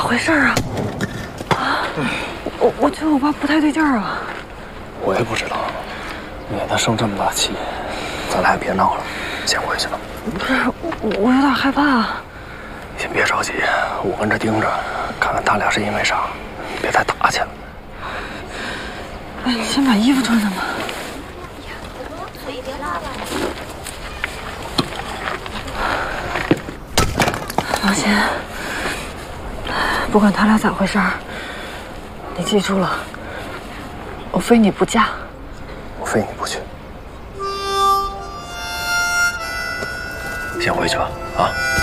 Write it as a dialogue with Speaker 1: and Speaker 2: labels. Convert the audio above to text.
Speaker 1: 回事啊？我觉得我爸不太对劲儿啊。
Speaker 2: 我也不知道，免得生这么大气，咱俩也别闹了，先回去吧。
Speaker 1: 不是，我有点害怕。
Speaker 2: 先别着急，我跟这盯着，看看他俩是因为啥，别再打起来了。
Speaker 1: 哎，你先把衣服穿上吧。放心，不管他俩咋回事儿，你记住了，我非你不嫁。
Speaker 2: 我非你不娶。先回去吧，啊。